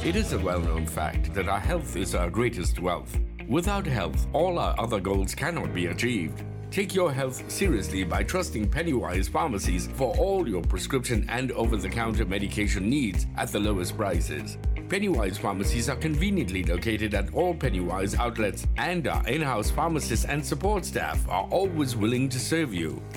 It is a well-known fact that our health is our greatest wealth. Without health, all our other goals cannot be achieved. Take your health seriously by trusting Pennywise Pharmacies for all your prescription and over-the-counter medication needs at the lowest prices. Pennywise Pharmacies are conveniently located at all Pennywise outlets, and our in-house pharmacists and support staff are always willing to serve you.